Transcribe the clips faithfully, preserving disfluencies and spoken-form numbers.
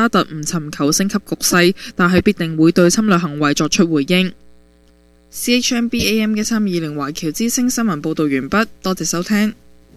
沙特唔尋求升級局勢，但係必定會對侵略行為作出回應。C H M B A M 一三二零華僑之聲新聞報道完畢，多謝收聽。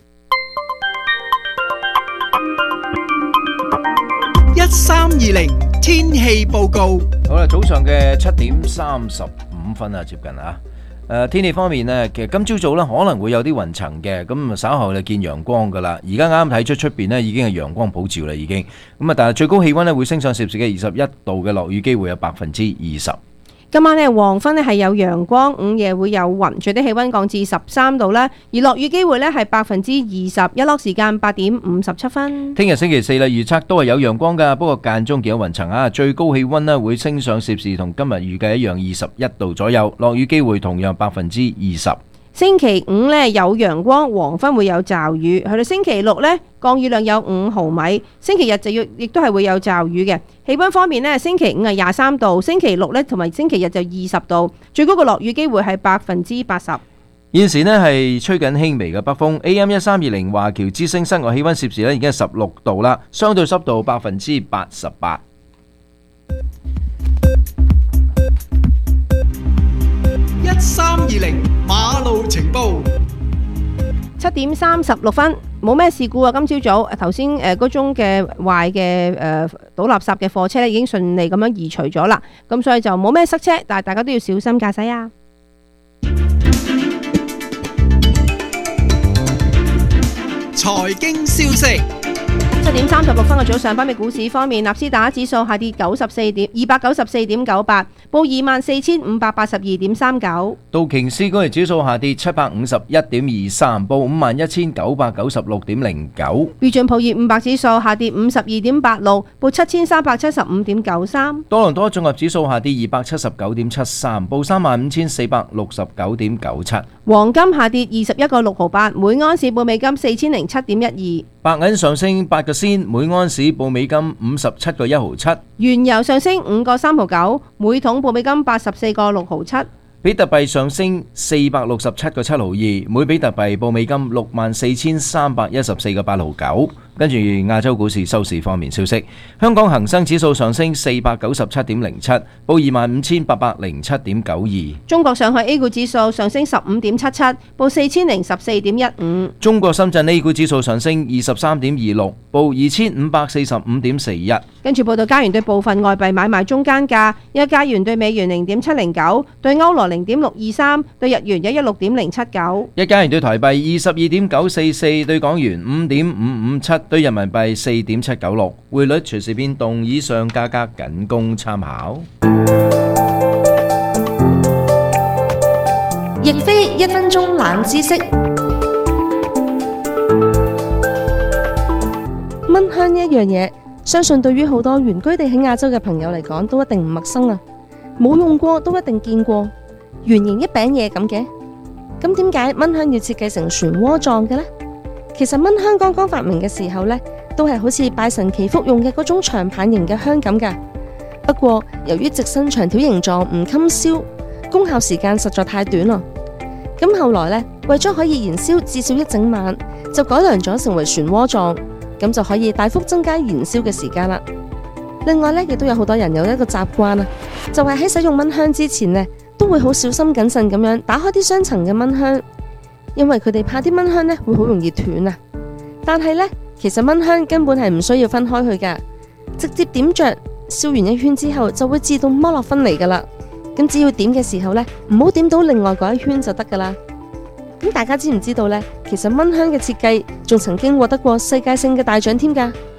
一三二零天氣報告。 好啦，早上嘅七點三十五分啊，接近啊。誒、呃、天氣方面呢，其實今朝早呢可能會有啲雲層嘅，咁稍後就見陽光噶啦。而家啱啱睇出出邊呢已經係陽光普照啦，已經咁啊。但係最高氣溫呢會升上攝氏嘅二十一度嘅，落雨機會有百分之二十。 今晚呢黃昏呢係有陽光，午夜會有雲，最低氣溫降至十三度啦。而落雨機會呢係百分之二十，日落時間八點五十七分。 聽日星期四啦，預測都係有陽光噶，不過間中見有雲層啊。最高氣溫呢會升上攝氏同今日預計一樣二十一度左右，落雨機會同樣百分之二十。 星期五呢有陽光，黃昏會有驟雨。去到星期六呢降雨量有五毫米。星期日就要亦都係會有驟雨嘅。氣溫方面呢，星期五係廿三度，星期六呢同埋星期日就二十度，最高嘅落雨機會係百分之八十。 現時呢係吹緊輕微嘅北風。A M 一三二零華僑之聲室外氣溫攝氏呢已經係十六度啦，相對濕度百分之八十八。 一三二零馬路情報。 七點三十六分，冇咩事故啊！今朝早頭先誒嗰宗嘅壞嘅誒倒垃圾嘅貨車咧，已經順利咁樣移除咗啦，咁所以就冇咩塞車，但係大家都要小心駕駛啊！ 財經消息。 七點三十六分嘅早上，北美股市方面，納斯達克指數下跌九十四點，二百九十四點九八，報二萬四千五百八十二點三九。 道瓊斯工業指數下跌七百五十一點二三，報五萬一千九百九十六點零九。 標準普爾五百指數下跌五十二點八六，報七千三百七十五點九三。 多倫多綜合指數下跌二百七十九點七三，報三萬五千四百六十九點九七。 黃金下跌二十一個六毫八，每安士報美金四千零七點一二。 白銀上升八個仙，每安士報美金五十七個一毫七。 原油上升五個三毫九，每桶報美金八十四個六毫七。 比特幣上升四百六十七個七毫二，每比特幣報美金六萬四千三百一十四個八毫九。跟住亞洲股市收市方面消息，香港恒生指數上升四百九十七點零七，報二萬五千八百零七點九二。 中國上海 A 股指數上升十五點七七，報四千零十四點一五。 中國深圳 A 股指數上升二十三點二六，報二千五百四十五點四一。 跟住報道加元對部分外幣買賣中間價：一加元對美元零點七零九，對歐羅零點六二三，對日元一一六點零七九。 一加元對台幣二十二點九四四，對港元五點五五七，對人民幣四點七九六。匯率隨時變動，以上價格僅供參考。 亦非一分鐘冷知識。蚊香呢一樣嘢，相信對於好多原居地喺亞洲嘅朋友嚟講，都一定唔陌生啊！冇用過都一定見過，圓形一餅嘢咁嘅。咁點解蚊香要設計成漩渦狀嘅呢？其實蚊香剛剛發明嘅時候呢，都係好似拜神祈福用嘅嗰種長棒形嘅香咁噶。不過由於直身長條形狀唔襟燒，功效時間實在太短啦。咁後來呢，為咗可以燃燒至少一整晚，就改良咗成為漩渦狀，咁就可以大幅增加燃燒嘅時間啦。另外呢，亦都有好多人有一個習慣啊，就係喺使用蚊香之前呢，都會好小心謹慎咁樣打開啲雙層嘅蚊香，因為佢哋怕啲蚊香呢會好容易斷啊。但係呢，其實蚊香根本係唔需要分開去噶，直接點着，燒完一圈之後就會自動剝落分離噶啦。咁只要點嘅時候呢，唔好點到另外嗰一圈就得噶啦。咁大家知唔知道呢？其實蚊香嘅設計仲曾經獲得過世界性嘅大獎添噶。